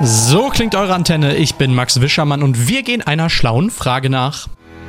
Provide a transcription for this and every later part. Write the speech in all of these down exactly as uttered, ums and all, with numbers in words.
So klingt eure Antenne. Ich bin Max Wischermann und wir gehen einer schlauen Frage nach.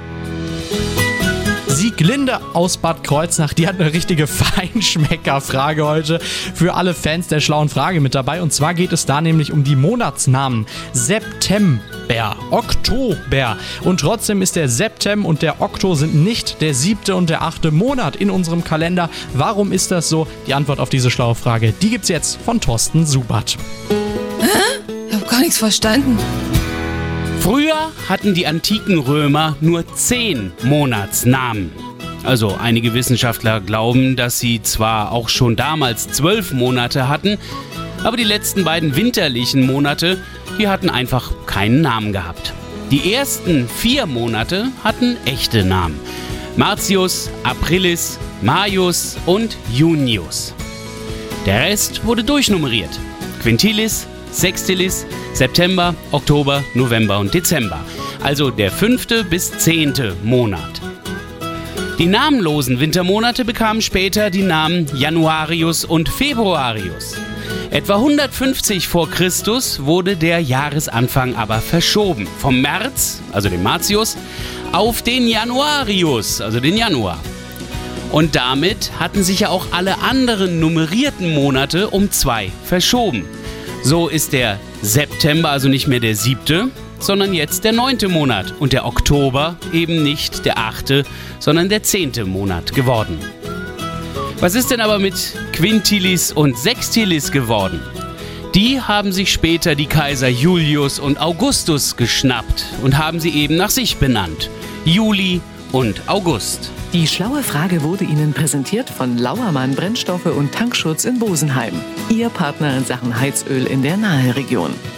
Sieglinde aus Bad Kreuznach, die hat eine richtige Feinschmecker-Frage heute für alle Fans der schlauen Frage mit dabei. Und zwar geht es da nämlich um die Monatsnamen. September, Oktober. Und trotzdem ist der Septem und der Okto sind nicht der siebte und der achte Monat in unserem Kalender. Warum ist das so? Die Antwort auf diese schlaue Frage, die gibt's jetzt von Thorsten Subert. Hä? Ich hab gar nichts verstanden. Früher hatten die antiken Römer nur zehn Monatsnamen. Also einige Wissenschaftler glauben, dass sie zwar auch schon damals zwölf Monate hatten, aber die letzten beiden winterlichen Monate, die hatten einfach keinen Namen gehabt. Die ersten vier Monate hatten echte Namen. Martius, Aprilis, Maius und Junius. Der Rest wurde durchnummeriert. Quintilis, Sextilis, September, Oktober, November und Dezember. Also der fünfte bis zehnte Monat. Die namenlosen Wintermonate bekamen später die Namen Januarius und Februarius. Etwa hundertfünfzig vor Christus wurde der Jahresanfang aber verschoben. Vom März, also dem Martius, auf den Januarius, also den Januar. Und damit hatten sich ja auch alle anderen nummerierten Monate um zwei verschoben. So ist der September also nicht mehr der siebte, sondern jetzt der neunte Monat und der Oktober eben nicht der achte, sondern der zehnte Monat geworden. Was ist denn aber mit Quintilis und Sextilis geworden? Die haben sich später die Kaiser Julius und Augustus geschnappt und haben sie eben nach sich benannt. Juli und August. Die schlaue Frage wurde Ihnen präsentiert von Lauermann Brennstoffe und Tankschutz in Bosenheim. Ihr Partner in Sachen Heizöl in der Naheregion.